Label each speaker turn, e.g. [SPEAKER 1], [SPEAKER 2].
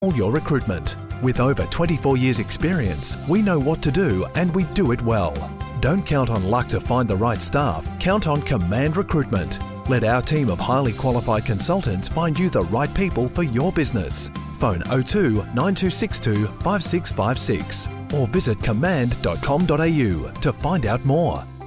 [SPEAKER 1] All your recruitment. With over 24 years experience, we know what to do and we do it well. Don't count on luck to find the right staff. Count on Command Recruitment. Let our team of highly qualified consultants find you the right people for your business. Phone 02 9262 5656 or visit command.com.au to find out more.